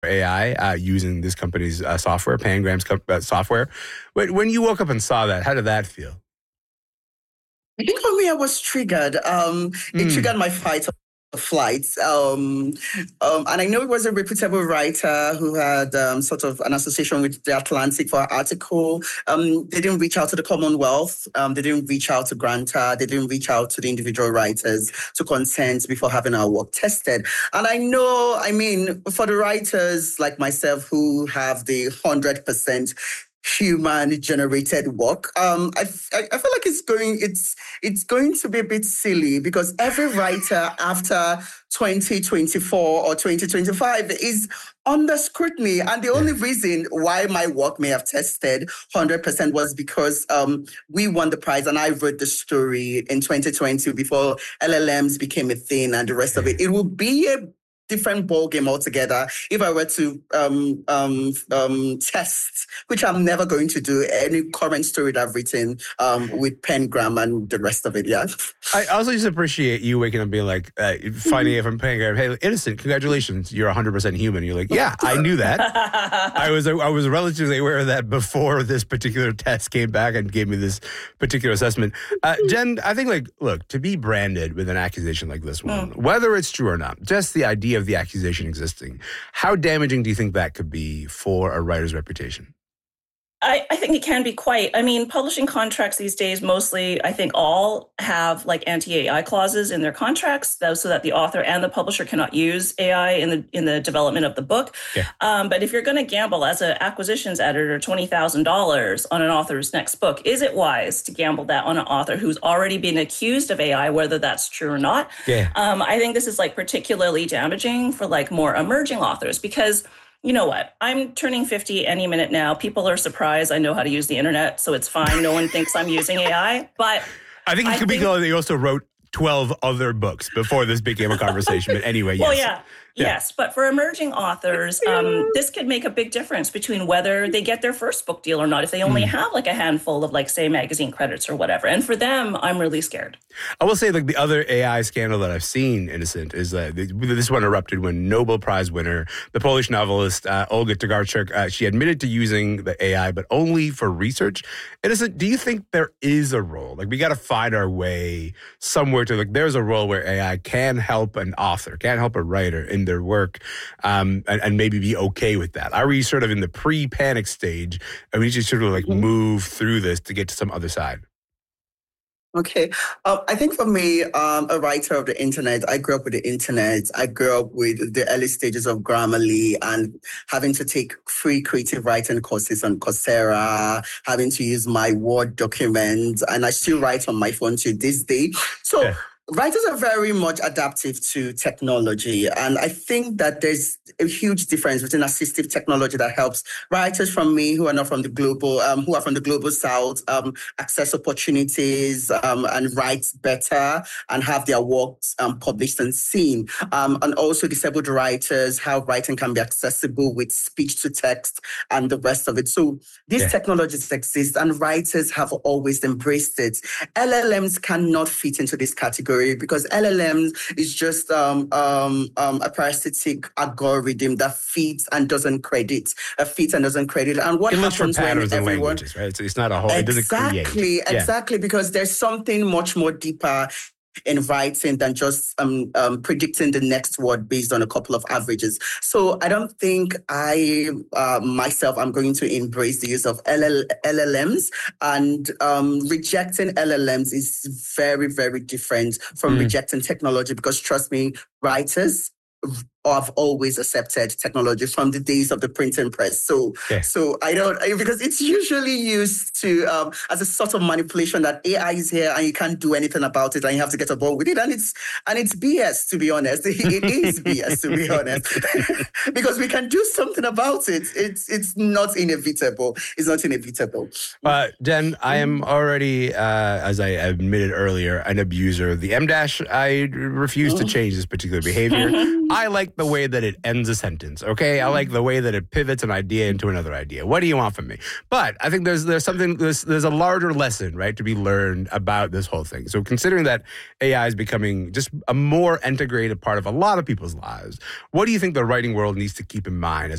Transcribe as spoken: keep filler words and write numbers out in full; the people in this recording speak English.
A I uh, using this company's uh, software, Pangram's co- uh, software. When, when you woke up and saw that, how did that feel? I think for me, I was triggered. Um, it Mm. triggered my fight or flight. Um, um, and I know it was a reputable writer who had um, sort of an association with The Atlantic for our article. Um, they didn't reach out to the Commonwealth. Um, they didn't reach out to Granta. They didn't reach out to the individual writers to consent before having our work tested. And I know, I mean, for the writers like myself who have the one hundred percent human generated work. Um, I, I, I feel like it's going it's it's going to be a bit silly because every writer after twenty twenty-four or twenty twenty-five is under scrutiny. And the only reason why my work may have tested one hundred percent was because um, we won the prize and I wrote the story in twenty twenty before L L Ms became a thing and the rest of it. It will be a different ballgame altogether if I were to um, um, um, test, which I'm never going to do, any current story that I've written um, with Pengram and the rest of it, yeah. I also just appreciate you waking up and being like, uh, finding it from Pengram, hey, Innocent, congratulations, you're one hundred percent human. You're like, yeah, I knew that. I was I was relatively aware of that before this particular test came back and gave me this particular assessment. Uh, Jen, I think, like, look, to be branded with an accusation like this one, mm. whether it's true or not, just the idea of the accusation existing, how damaging do you think that could be for a writer's reputation? I, I think it can be quite. I mean, publishing contracts these days, mostly, I think all have like anti-A I clauses in their contracts, though, so that the author and the publisher cannot use A I in the in the development of the book. Yeah. Um, but if you're going to gamble as an acquisitions editor twenty thousand dollars on an author's next book, is it wise to gamble that on an author who's already been accused of A I, whether that's true or not? Yeah. Um, I think this is like particularly damaging for like more emerging authors because you know what? I'm turning fifty any minute now. People are surprised I know how to use the internet, so it's fine. No one thinks I'm using A I. But I think it could be clear that you also wrote twelve other books before this became a conversation. But anyway, yes. Well, yeah. Yeah. Yes, but for emerging authors, um, this could make a big difference between whether they get their first book deal or not, if they only mm. have like a handful of like, say, magazine credits or whatever. And for them, I'm really scared. I will say, like, the other A I scandal that I've seen, Innocent, is that this one erupted when Nobel Prize winner, the Polish novelist uh, Olga Tokarczuk, uh, she admitted to using the A I, but only for research. Innocent, do you think there is a role? Like, we got to find our way somewhere to, like, there's a role where A I can help an author, can help a writer in their work, um, and, and maybe be okay with that? Are we sort of in the pre-panic stage, and we just sort of like mm-hmm. move through this to get to some other side? Okay. Um, I think for me, um, a writer of the internet, I grew up with the internet. I grew up with the early stages of Grammarly and having to take free creative writing courses on Coursera, having to use my Word document, and I still write on my phone to this day. So yeah. Writers are very much adaptive to technology. And I think that there's a huge difference between assistive technology that helps writers from me who are not from the global, um, who are from the global south, um, access opportunities um, and write better and have their works um, published and seen. Um, and also disabled writers, how writing can be accessible with speech to text and the rest of it. So these yeah. technologies exist and writers have always embraced it. L L Ms cannot fit into this category, because L L Ms is just um, um, um, a parasitic algorithm that feeds and doesn't credit, uh, feeds and doesn't credit. And what it happens when patterns everyone... and languages, right? So it's not a whole, exactly, it doesn't create. Exactly, exactly, yeah. because there's something much more deeper in writing than just um, um, predicting the next word based on a couple of averages. So I don't think I, uh, myself, I'm going to embrace the use of L L Ms, and um, rejecting L L Ms is very, very different from mm. rejecting technology, because trust me, writers have always accepted technology from the days of the printing press. So, yeah. so I don't, because it's usually used to um, as a sort of manipulation that A I is here and you can't do anything about it and you have to get aboard with it. And it's and it's B S, to be honest. It is B S, to be honest, because we can do something about it. It's it's not inevitable. It's not inevitable. Uh, Jen, I am already, uh, as I admitted earlier, an abuser of the M dash. I refuse mm. to change this particular behavior. I like like the way that it ends a sentence, okay? I like the way that it pivots an idea into another idea. What do you want from me? But I think there's there's something, there's, there's a larger lesson, right, to be learned about this whole thing. So considering that A I is becoming just a more integrated part of a lot of people's lives, what do you think the writing world needs to keep in mind as